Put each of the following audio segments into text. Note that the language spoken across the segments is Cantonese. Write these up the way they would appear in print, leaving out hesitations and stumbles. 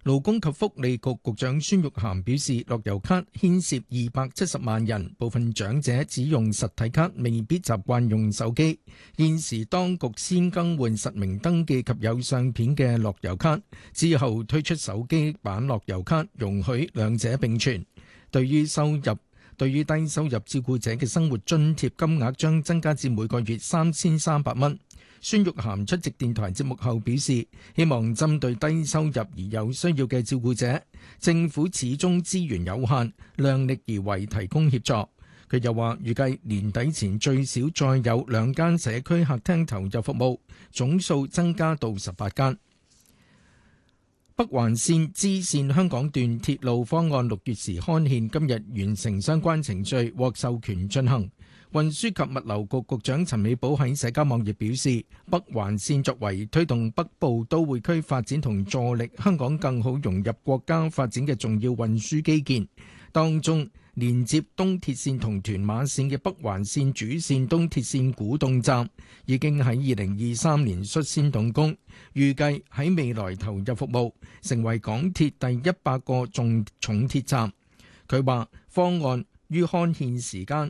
勞工及福利局局長孫玉菡表示，樂悠卡牽涉270萬人，部分長者只用實體卡，未必習慣用手機。現時當局先更換實名登記及有相片嘅樂悠卡，之後推出手機版樂悠卡，容許兩者並存。對於低收入照顧者嘅生活津貼金額將增加至每個月3300蚊。孫玉菡出席電台節目後表示，希望針對低收入而有需要嘅照顧者，政府始終資源有限，量力而為提供協助。佢又話，預計年底前最少再有2間社區客廳投入服務，總數增加到18間。北環線支線香港段鐵路方案6月時刊憲，今日完成相關程序，獲授權進行。運輸及物流局局長陳美寶喺社交網頁表示，北環線作為推動北部都會區發展同助力香港更好融入國家發展嘅重要運輸基建，當中連接東鐵線同屯馬線嘅北環線主線東鐵線古洞站已經喺2023年率先動工，預計喺未來投入服務，成為港鐵第100個重鐵站。佢話方案於刊憲期間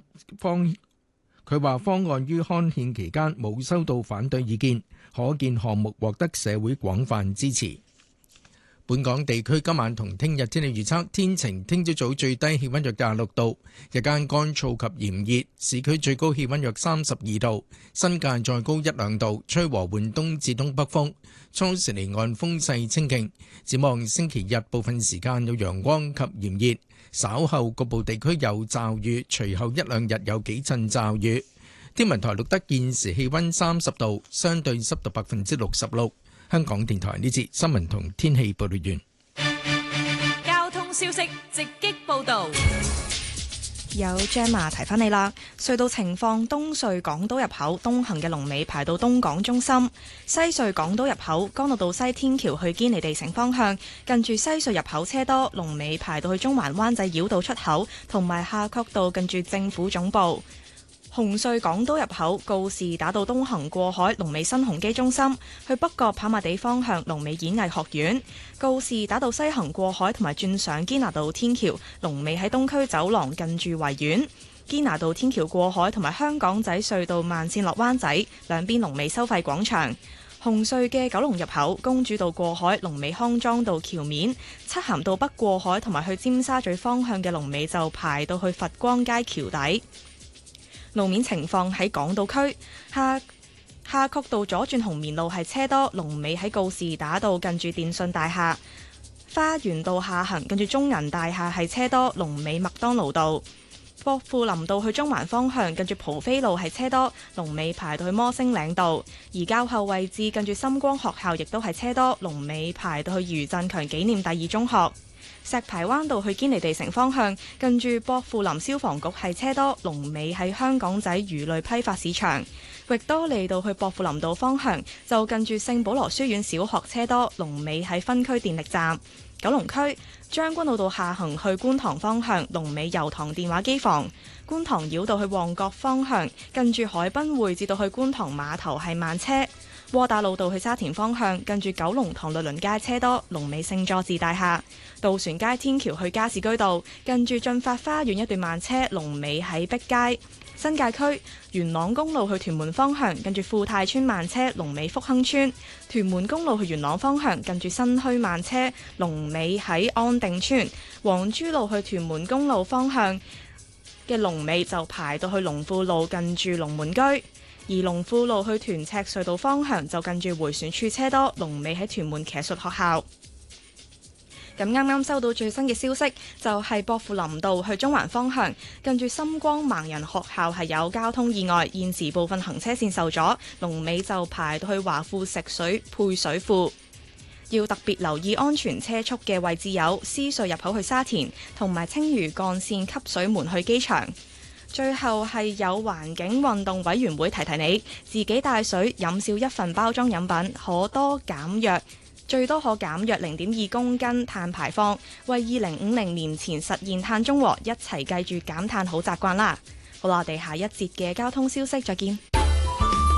冇收到反對意見，可見項目獲得社會廣泛支持。本港地區今晚同聽日天氣預測，天晴，聽朝早最低氣溫約26度，日間乾燥及炎熱，市區最高氣溫約32度，新界再高1-2度，吹和緩東至東北風，初時離岸風勢清勁。展望星期日部分時間有陽光及炎熱，稍後局部地區有驟雨，隨後1-2日有幾陣驟雨。天文台錄得現時氣溫30度，相對濕度66%。香港電台呢節新聞同天氣報道完。 交通消息直擊報道。 有 Gemma 提翻你啦，隧道情況：東隧港島入口東行嘅龍尾排到東港中心；西隧港島入口干諾道西天橋去堅尼地城方向，近住西隧入口車多，龍尾排到去中環灣仔繞道出口，同埋夏慤道近住政府總部。紅隧港島入口告士打道東行過海，龍尾新鴻基中心；去北角跑馬地方向，龍尾演藝學院。告士打道西行過海同埋轉上堅拿道天橋，龍尾喺東區走廊近住維園。堅拿道天橋過海同埋香港仔隧道慢線落灣仔，兩邊龍尾收費廣場。紅隧嘅九龍入口公主道過海，龍尾康莊道橋面。漆咸道北過海同埋去尖沙咀方向嘅龍尾就排到去佛光街橋底。路面情況喺港島區夏慤道左轉紅棉路係車多，龍尾喺告士打道近住電訊大廈；花園道下行近住中銀大廈係車多，龍尾麥當勞道；薄扶林道去中環方向近住蒲飛路係車多，龍尾排到去摩星嶺道；而較後位置近住深光學校亦都係車多，龍尾排到去余振強紀念第2中學。石排灣道去堅尼地城方向，近住薄扶林消防局係車多，龍尾喺香港仔魚類批發市場；域多利道去薄扶林道方向，就近住聖保羅書院小學車多，龍尾喺分區電力站。九龍區將軍澳道下行去觀塘方向，龍尾油塘電話機房；觀塘繞道去旺角方向，近住海濱匯至到去觀塘碼頭係慢車。窩打老道去沙田方向，近住九龍塘律倫街車多，龍尾聖佐治大廈；渡船街天橋去加士居道，近住駿發花園一段慢車，龍尾喺碧街。新界區元朗公路去屯門方向，近住富泰村慢車，龍尾福亨村；屯門公路去元朗方向，近住新墟慢車，龍尾喺安定村；黃珠路去屯門公路方向嘅龍尾就排到去龍富路，近住龍門居。而龍富路去屯赤隧道方向就近住迴旋處車多，龍尾喺屯門騎術學校。咁啱啱收到最新嘅消息，就係薄扶林道去中環方向，近住深光盲人學校係有交通意外，現時部分行車線受阻，龍尾就排到去華富食水配水庫。要特別留意安全車速嘅位置有獅隧入口去沙田，同埋青嶼幹線汲水門去機場。最後係有環境運動委員會提提你，自己帶水飲少1份包裝飲品，最多可減約0.2公斤碳排放，為2050年前實現碳中和，一齊繼住減碳好習慣啦。好啦，我哋下一節嘅交通消息再見。